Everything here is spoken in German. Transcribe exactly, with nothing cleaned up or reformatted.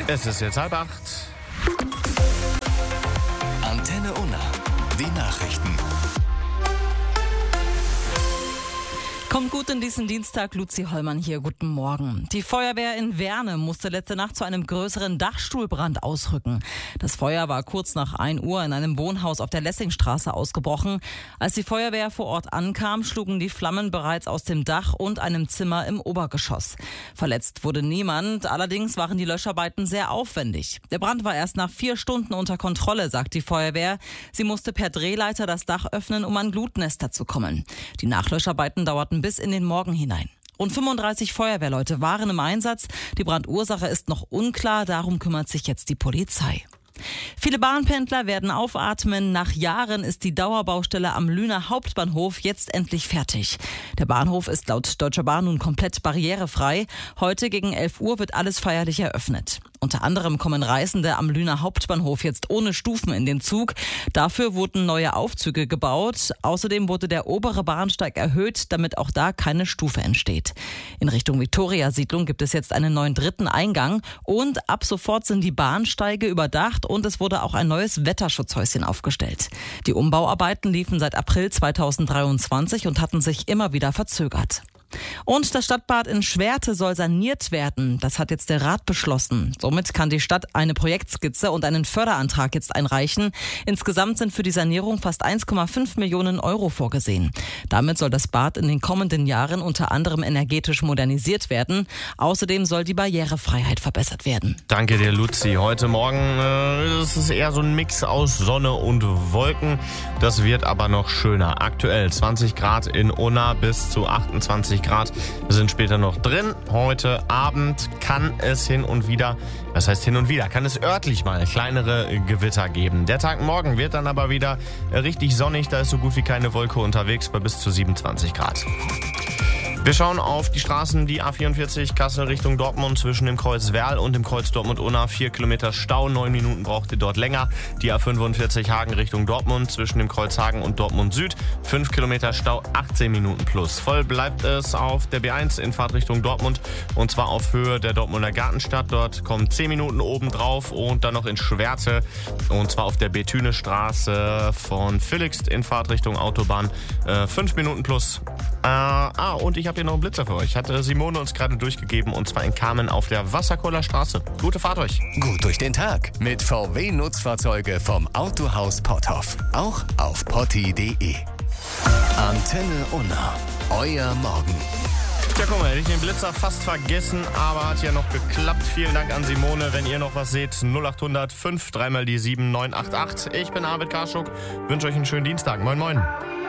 Es ist jetzt halb acht. Antenne Unna, die Nachrichten. Kommt gut in diesen Dienstag, Luzi Hollmann hier, guten Morgen. Die Feuerwehr in Werne musste letzte Nacht zu einem größeren Dachstuhlbrand ausrücken. Das Feuer war kurz nach ein Uhr in einem Wohnhaus auf der Lessingstraße ausgebrochen. Als die Feuerwehr vor Ort ankam, schlugen die Flammen bereits aus dem Dach und einem Zimmer im Obergeschoss. Verletzt wurde niemand, allerdings waren die Löscharbeiten sehr aufwendig. Der Brand war erst nach vier Stunden unter Kontrolle, sagt die Feuerwehr. Sie musste per Drehleiter das Dach öffnen, um an Glutnester zu kommen. Die Nachlöscharbeiten dauerten bis in den Morgen hinein. Rund fünfunddreißig Feuerwehrleute waren im Einsatz. Die Brandursache ist noch unklar, darum kümmert sich jetzt die Polizei. Viele Bahnpendler werden aufatmen. Nach Jahren ist die Dauerbaustelle am Lüner Hauptbahnhof jetzt endlich fertig. Der Bahnhof ist laut Deutscher Bahn nun komplett barrierefrei. Heute gegen elf Uhr wird alles feierlich eröffnet. Unter anderem kommen Reisende am Lüner Hauptbahnhof jetzt ohne Stufen in den Zug. Dafür wurden neue Aufzüge gebaut. Außerdem wurde der obere Bahnsteig erhöht, damit auch da keine Stufe entsteht. In Richtung Viktoria-Siedlung gibt es jetzt einen neuen dritten Eingang. Und ab sofort sind die Bahnsteige überdacht und es wurde auch ein neues Wetterschutzhäuschen aufgestellt. Die Umbauarbeiten liefen seit April zweitausenddreiundzwanzig und hatten sich immer wieder verzögert. Und das Stadtbad in Schwerte soll saniert werden. Das hat jetzt der Rat beschlossen. Somit kann die Stadt eine Projektskizze und einen Förderantrag jetzt einreichen. Insgesamt sind für die Sanierung fast eins Komma fünf Millionen Euro vorgesehen. Damit soll das Bad in den kommenden Jahren unter anderem energetisch modernisiert werden. Außerdem soll die Barrierefreiheit verbessert werden. Danke dir, Luzi. Heute Morgen äh, ist es eher so ein Mix aus Sonne und Wolken. Das wird aber noch schöner. Aktuell zwanzig Grad in Unna bis zu achtundzwanzig Grad sind später noch drin. Heute Abend kann es hin und wieder, das heißt hin und wieder, kann es örtlich mal kleinere Gewitter geben. Der Tag morgen wird dann aber wieder richtig sonnig. Da ist so gut wie keine Wolke unterwegs bei bis zu siebenundzwanzig Grad. Wir schauen auf die Straßen, die A vierundvierzig Kassel Richtung Dortmund zwischen dem Kreuz Werl und dem Kreuz Dortmund-Unna. Vier Kilometer Stau, neun Minuten braucht ihr dort länger. Die A fünfundvierzig Hagen Richtung Dortmund zwischen dem Kreuz Hagen und Dortmund Süd. Fünf Kilometer Stau, achtzehn Minuten plus. Voll bleibt es auf der B eins in Fahrtrichtung Dortmund und zwar auf Höhe der Dortmunder Gartenstadt. Dort kommen zehn Minuten oben drauf und dann noch in Schwerte und zwar auf der Bethüne-Straße von Villigst in Fahrtrichtung Autobahn. Äh, fünf Minuten plus. Äh, ah, und ich habe hier noch einen Blitzer für euch. Hat Simone uns gerade durchgegeben und zwar in Kamen auf der Wasserkohler Straße. Gute Fahrt euch. Gut durch den Tag mit V W-Nutzfahrzeuge vom Autohaus Potthoff. Auch auf potti punkt de. Antenne Unna. Euer Morgen. Tja, guck mal, hätte ich den Blitzer fast vergessen, aber hat ja noch geklappt. Vielen Dank an Simone. Wenn ihr noch was seht, null acht null null fünf, dreimal die sieben neun acht acht. Ich bin Arvid Karschuk. Wünsche euch einen schönen Dienstag. Moin, moin.